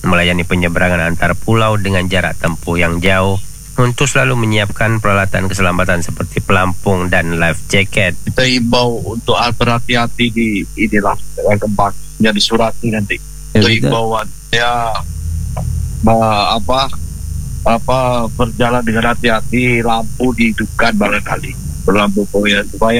melayani penyeberangan antar pulau dengan jarak tempuh yang jauh untuk selalu menyiapkan peralatan keselamatan seperti pelampung dan life jacket. Kita himbau untuk berhati-hati di inilah tempatnya disurati nanti. Itu himbauan ya berjalan dengan hati-hati, lampu dihidupkan barangkali, berlampu supaya